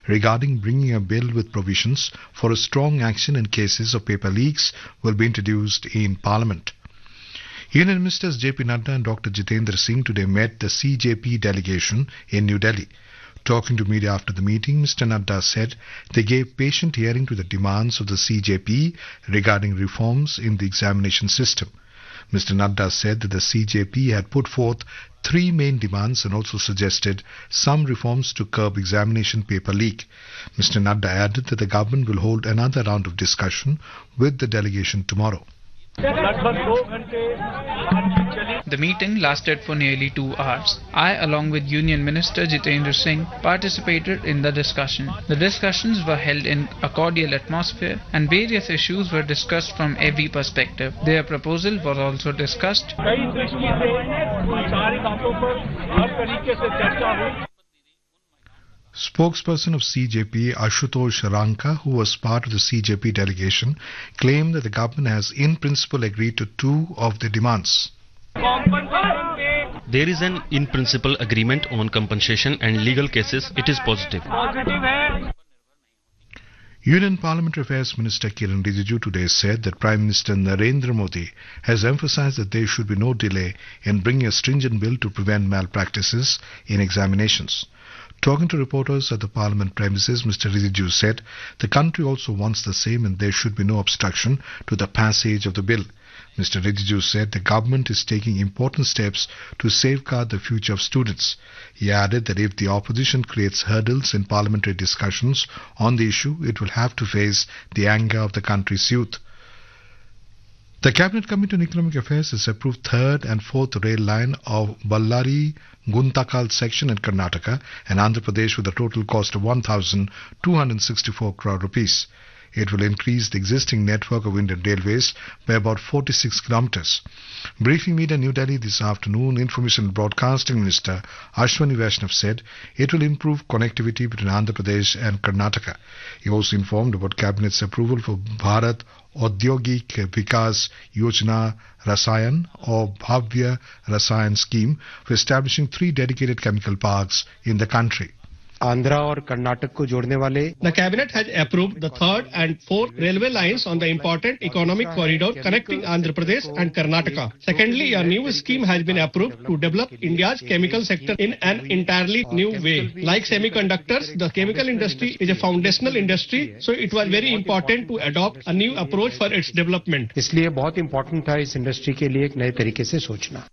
regarding bringing a bill with provisions for a strong action in cases of paper leaks will be introduced in Parliament. Union Ministers J.P. Nadda and Dr. Jitendra Singh today met the CJP delegation in New Delhi. Talking to media after the meeting, Mr. Nadda said they gave patient hearing to the demands of the CJP regarding reforms in the examination system. Mr. Nadda said that the CJP had put forth three main demands and also suggested some reforms to curb examination paper leak. Mr. Nadda added that the government will hold another round of discussion with the delegation tomorrow. The meeting lasted for nearly 2 hours. I, along with Union Minister Jitendra Singh, participated in the discussion. The discussions were held in a cordial atmosphere and various issues were discussed from every perspective. Their proposal was also discussed. Spokesperson of CJP Ashutosh Ranka, who was part of the CJP delegation, claimed that the government has in principle agreed to two of the demands. There is an in principle agreement on compensation and legal cases. It is positive. Union Parliamentary Affairs Minister Kiran Rijiju today said that Prime Minister Narendra Modi has emphasized that there should be no delay in bringing a stringent bill to prevent malpractices in examinations. Talking to reporters at the Parliament premises, Mr. Rijiju said the country also wants the same and there should be no obstruction to the passage of the bill. Mr. Rijiju said the government is taking important steps to safeguard the future of students. He added that if the opposition creates hurdles in parliamentary discussions on the issue, it will have to face the anger of the country's youth. The Cabinet Committee on Economic Affairs has approved third and fourth rail line of Ballari-Guntakal section in Karnataka and Andhra Pradesh with a total cost of 1,264 crore rupees. It will increase the existing network of Indian Railways by about 46 kilometers. Briefing media in New Delhi this afternoon, Information and Broadcasting Minister Ashwani Vaishnav said it will improve connectivity between Andhra Pradesh and Karnataka. He also informed about Cabinet's approval for Bharat Audyogik Vikas Yojana Rasayan or Bhavya Rasayan scheme for establishing 3 dedicated chemical parks in the country. Andhra और कर्नाटक को जोड़ने वाले The cabinet has approved the third and fourth railway lines on the important economic corridor connecting Andhra Pradesh and Karnataka. Secondly, a new scheme has been approved to develop India's chemical sector in an entirely new way. Like semiconductors, the chemical industry is a foundational industry, so it was very important to adopt a new approach for its development. इसलिए बहुत important था इस industry के लिए एक नए तरीके से सोचना.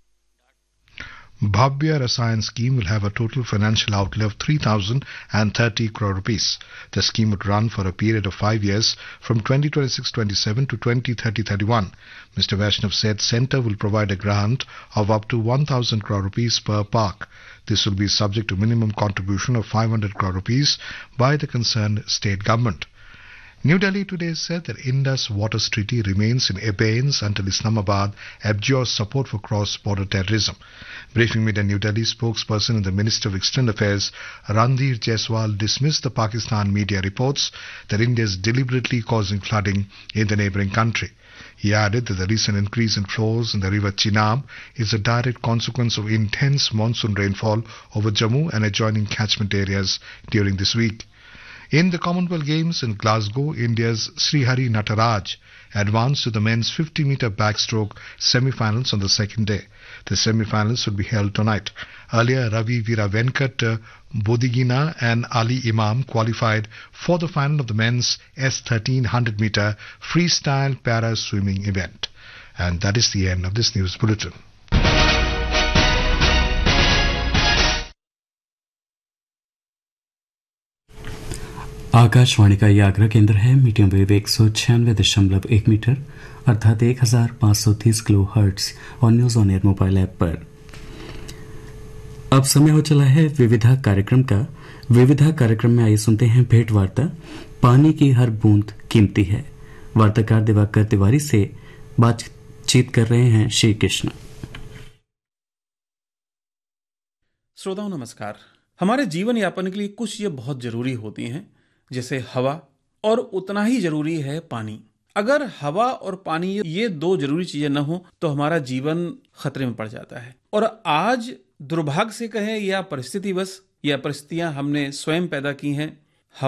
Bhavya Rasayan scheme will have a total financial outlay of 3,030 crore rupees. The scheme would run for a period of 5 years from 2026-27 to 2030-31. Mr. Vaishnav said Centre will provide a grant of up to 1,000 crore rupees per park. This will be subject to minimum contribution of 500 crore rupees by the concerned state government. New Delhi today said that Indus Waters Treaty remains in abeyance until Islamabad abjures support for cross-border terrorism. Briefing media in New Delhi, spokesperson in the Ministry of External Affairs Randhir Jaiswal dismissed the Pakistan media reports that India is deliberately causing flooding in the neighbouring country. He added that the recent increase in flows in the river Chenab is a direct consequence of intense monsoon rainfall over Jammu and adjoining catchment areas during this week. In the Commonwealth Games in Glasgow, India's Srihari Nataraj advanced to the men's 50-meter backstroke semi-finals on the second day. The semi-finals will be held tonight. Earlier, Ravi Veera Venkat Bodigina and Ali Imam qualified for the final of the men's S13 100-meter freestyle para-swimming event. And that is the end of this news bulletin. Akashvani का ये आगरा केंद्र है. Medium wave 196.1 metre अर्थात 1530 kilo hertz और news on air mobile app पर. अब समय हो चला है विविधा कार्यक्रम का. विविधा कार्यक्रम में आइए सुनते हैं भेंट वार्ता पानी की हर बूंद कीमती है. वार्ताकार दिवाकर तिवारी से बातचीत कर रहे हैं श्री कृष्ण. श्रोताओं नमस्कार. हमारे जीवन यापन के लिए कुछ चीजें बहुत जरूरी होती हैं, जैसे हवा, और उतना ही जरूरी है पानी. अगर हवा और पानी ये दो जरूरी चीजें न हो तो हमारा जीवन खतरे में पड़ जाता है. और आज दुर्भाग्य से कहें या परिस्थितिवश या परिस्थितियां हमने स्वयं पैदा की हैं,